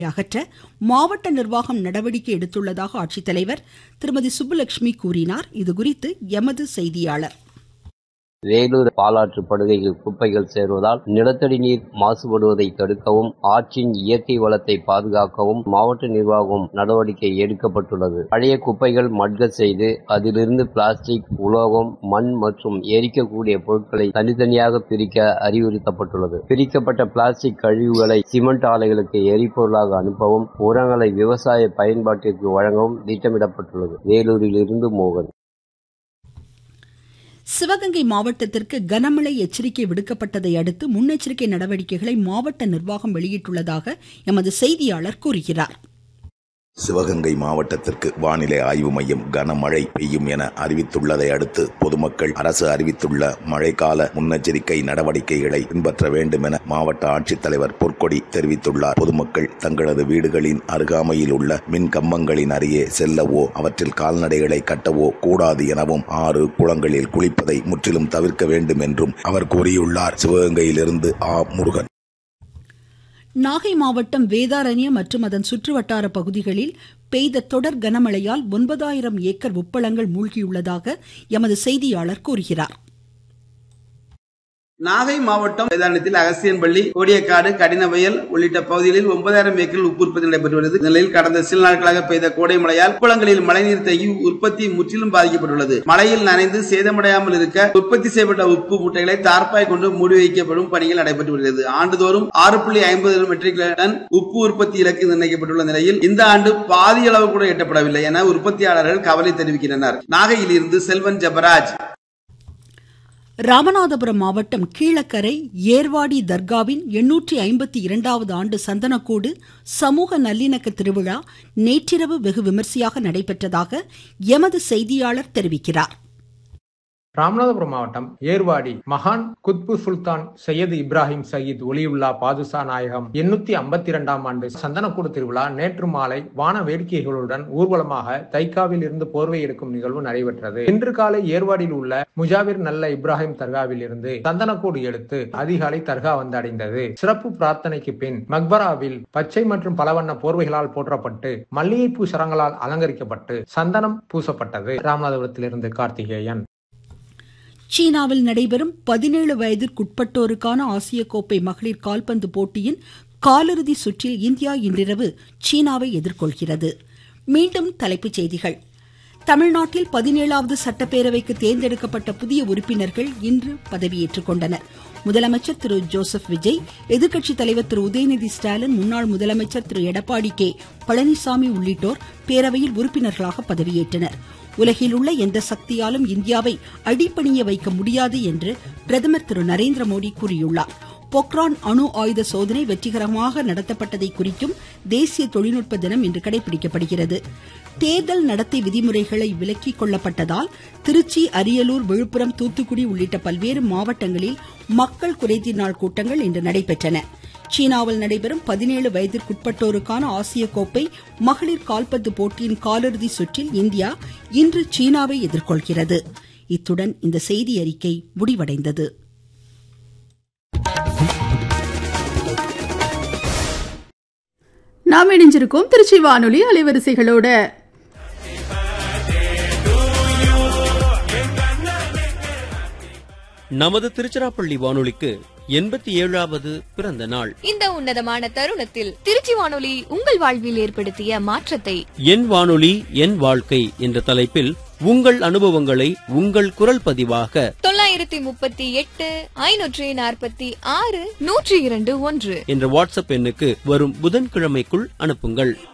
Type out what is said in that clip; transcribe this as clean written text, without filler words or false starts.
அகற்ற மாவட்ட நிர்வாகம் நடவடிக்கை எடுத்துள்ளதாக ஆட்சித்தலைவர் திருமதி சுப்புலட்சுமி கூறினார். இதுகுறித்து எமது செய்தியாளர். வேலூர் பாலாற்று படுகையில் குப்பைகள் சேர்வதால் நிலத்தடி நீர் மாசுபடுவதை தடுக்கவும் ஆற்றின் இயற்கை வளத்தை பாதுகாக்கவும் மாவட்ட நிர்வாகம் நடவடிக்கை எடுக்கப்பட்டுள்ளது. பழைய குப்பைகள் மட்க செய்து அதிலிருந்து பிளாஸ்டிக், உலோகம், மண் மற்றும் எரிக்கக்கூடிய பொருட்களை தனித்தனியாக பிரிக்க அறிவுறுத்தப்பட்டுள்ளது. பிரிக்கப்பட்ட பிளாஸ்டிக் கழிவுகளை சிமெண்ட் ஆலைகளுக்கு எரிபொருளாக அனுப்பவும் உரங்களை விவசாய பயன்பாட்டிற்கு வழங்கவும் திட்டமிடப்பட்டுள்ளது. வேலூரில் இருந்து மோகன். சிவகங்கை மாவட்டத்திற்கு கனமழை எச்சரிக்கை விடுக்கப்பட்டதை அடுத்து முன்னெச்சரிக்கை நடவடிக்கைகளை மாவட்ட நிர்வாகம் வெளியிட்டுள்ளதாக எமது செய்தியாளர் கூறுகிறார். சிவகங்கை மாவட்டத்திற்கு வானிலை ஆய்வு மையம் கனமழை பெய்யும் என அறிவித்துள்ளதை அடுத்து பொதுமக்கள் அரசு அறிவித்துள்ள மழைக்கால முன்னெச்சரிக்கை நடவடிக்கைகளை பின்பற்ற வேண்டும் என மாவட்ட ஆட்சித்தலைவர் பொற்கொடி தெரிவித்துள்ளார். பொதுமக்கள் தங்களது வீடுகளின் அருகாமையில் உள்ள மின் கம்பங்களின் அருகே செல்லவோ அவற்றில் கால்நடைகளை கட்டவோ கூடாது எனவும் ஆறு, குளங்களில் குளிப்பதை முற்றிலும் தவிர்க்க வேண்டும் என்றும் அவர் கூறியுள்ளார். சிவகங்கையிலிருந்து முருகன். நாகை மாவட்டம் வேதாரண்யம் மற்றும் அதன் சுற்றுவட்டார பகுதிகளில் பெய்த தொடர் கனமழையால் 9,000 ஏக்கர் உப்பளங்கள் மூழ்கியுள்ளதாக எமது செய்தியாளர் கூறுகிறார். நாகை மாவட்டம் வேதாரண்யத்தில் அகசியன்பள்ளி, கோடியக்காடு, கடினவயல் உள்ளிட்ட பகுதிகளில் 9,000 ஏக்கரில் உப்பு உற்பத்தி நடைபெற்று வருகிறது. நிலையில் கடந்த சில நாட்களாக பெய்த கோடை மழையால் உப்பளங்களில் மழைநீர் தேங்கி உற்பத்தி முற்றிலும் பாதிக்கப்பட்டுள்ளது. மழையில் நனைந்து சேதமடையாமல் இருக்க உற்பத்தி செய்யப்பட்ட உப்பு மூட்டைகளை தார்ப்பாய் கொண்டு மூடி வைக்கப்படும் பணிகள் நடைபெற்று வருகிறது. ஆண்டுதோறும் 6.50 மெட்ரிக் டன் உப்பு உற்பத்தி இலக்கு நிர்ணயிக்கப்பட்டுள்ள நிலையில் இந்த ஆண்டு பாதி அளவு கூட எட்டப்படவில்லை என உற்பத்தியாளர்கள் கவலை தெரிவிக்கின்றனர். நாகையில் இருந்து செல்வன் ஜெபராஜ். ராமநாதபுரம் மாவட்டம் கீழக்கரை ஏர்வாடி தர்காவின் 852வது ஆண்டு சந்தனக்கூடு சமூக நல்லிணக்க திருவிழா நேற்றிரவு வெகு விமர்சையாக நடைபெற்றதாக எமது செய்தியாளர் தெரிவிக்கிறார். ராமநாதபுரம் மாவட்டம் ஏர்வாடி மகான் குத்பு சுல்தான் சையது இப்ராஹிம் சயீத் ஒலியுல்லா பாதுஷா நாயகம் 852ஆம் ஆண்டு சந்தனக்கூடு திருவிழா நேற்று மாலை வான வேடிக்கைகளுடன் ஊர்வலமாக தைக்காவில் இருந்து போர்வை எடுக்கும் நிகழ்வு நடைபெற்றது. இன்று காலை ஏர்வாடியில் உள்ள முஜாவிர் நல்ல இப்ராஹிம் தர்காவில் இருந்து சந்தனக்கூடு எடுத்து அதிகாலை தர்கா வந்தடைந்தது. சிறப்பு பிரார்த்தனைக்கு பின் மக்பராவில் பச்சை மற்றும் பலவண்ண போர்வைகளால் போற்றப்பட்டு மல்லிகைப்பூ சரங்களால் அலங்கரிக்கப்பட்டு சந்தனம் பூசப்பட்டது. ராமநாதபுரத்திலிருந்து கார்த்திகேயன். சீனாவில் நடைபெறும் 17 வயதிற்குட்பட்டோருக்கான ஆசிய கோப்பை மகளிர் கால்பந்து போட்டியின் காலிறுதி சுற்றில் இந்தியா இன்றிரவு சீனாவை எதிர்கொள்கிறது. மீண்டும் தலைப்புச் செய்திகள். தமிழ்நாட்டில் 17வது சட்டப்பேரவைக்கு தேர்ந்தெடுக்கப்பட்ட புதிய உறுப்பினர்கள் இன்று பதவியேற்றுக் கொண்டனர். முதலமைச்சர் திரு ஜோசப் விஜய், எதிர்க்கட்சித் தலைவர் திரு உதயநிதி ஸ்டாலின், முன்னாள் முதலமைச்சர் திரு எடப்பாடி கே பழனிசாமி உள்ளிட்டோர் பேரவையில் உறுப்பினர்களாக பதவியேற்றனர். உலகில் உள்ள எந்த சக்தியாலும் இந்தியாவை அடிபணிய வைக்க முடியாது என்று பிரதமர் திரு நரேந்திர மோடி கூறியுள்ளார். பொக்ரான் அணு ஆயுத சோதனை வெற்றிகரமாக நடத்தப்பட்டதை குறிக்கும் தேசிய தொழில்நுட்ப தினம் இன்று கடைபிடிக்கப்படுகிறது. தேர்தல் நடத்தை விதிமுறைகளை விலக்கிக் கொள்ளப்பட்டதால் திருச்சி, அரியலூர், விழுப்புரம், தூத்துக்குடி உள்ளிட்ட பல்வேறு மாவட்டங்களில் மக்கள் குறைதீர் நாள் கூட்டங்கள் இன்று நடைபெற்றன. சீனாவில் நடைபெறும் 17 வயதிற்குட்பட்டோருக்கான ஆசிய கோப்பை மகளிர் கால்பந்து போட்டியின் காலிறுதி சுற்றில் இந்தியா இன்று சீனாவை எதிர்கொள்கிறது. இத்துடன் இந்த செய்தி அறிக்கை முடிவடைந்தது. நாம் இணைஞ்சிருக்கோம் திருச்சி வானொலி அலைவரிசைகளோட. நமது திருச்சிராப்பள்ளி வானொலிக்கு 87வது பிறந்த நாள். இந்த உன்னதமான தருணத்தில் திருச்சி வானொலி உங்கள் வாழ்வில் ஏற்படுத்திய மாற்றத்தை என் வானொலி என் வாழ்க்கை என்ற தலைப்பில் உங்கள் அனுபவங்களை உங்கள் குரல் பதிவாக 938 546 102 1 என்ற வாட்ஸ்அப் எண்ணுக்கு வரும் புதன்கிழமைக்குள் அனுப்புங்கள்.